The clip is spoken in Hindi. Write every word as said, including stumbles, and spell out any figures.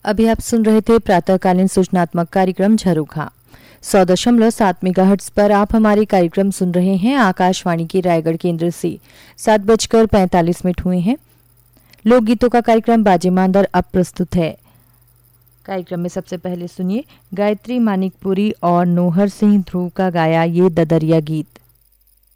अभी आप सुन रहे थे प्रातःकालीन सूचनात्मक कार्यक्रम झरोखा। सौ दशमलव सात मेगाहर्ट्ज पर आप हमारे कार्यक्रम सुन रहे हैं आकाशवाणी के रायगढ़ केंद्र से। सात बजकर पैंतालीस मिनट हुए हैं। लोकगीतों का कार्यक्रम बाजे मांदर अब प्रस्तुत है। कार्यक्रम में सबसे पहले सुनिए गायत्री मानिकपुरी और नोहर सिंह ध्रुव का गाया ये ददरिया गीत।